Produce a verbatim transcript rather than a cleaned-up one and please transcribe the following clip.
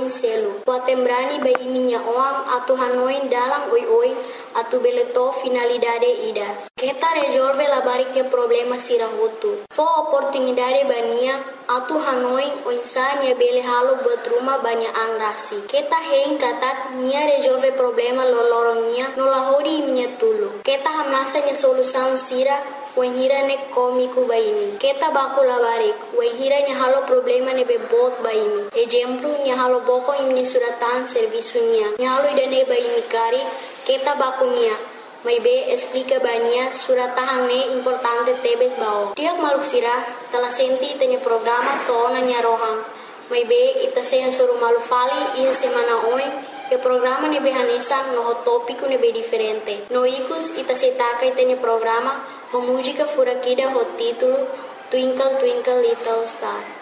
hanoin selo. Potembrani ba iminya oam atu hanoin dalam oi-oi atu beleto finalidade ida. Kita resolve la bariknya problema sirahutu. Fo oportunidade bania atu hanoin o insania bele halo buat rumah banyak angrasi. Kita hein katak nia resolve problema lolorongnya nolahori iminya tulu. Kita hamnasanya solusan sira wahira ne komiku baimi. Kita baku la barik wahira nya halo problema ne bebot baimi. Exemplu nya halo boko imni suratan servisunya. Nya halo idane baimi kari kita baku nia. May be explica bania suratahang ne importante tebes bao. Tiak maluk sira telah senti tanya programa tona nya rohang. May be ita seha suru malu fali iya semana oin e programa ne be hanesa no topico ne be diferente. No ikus ita setaka itanya programa ho música furakida ho título Twinkle Twinkle Little Star.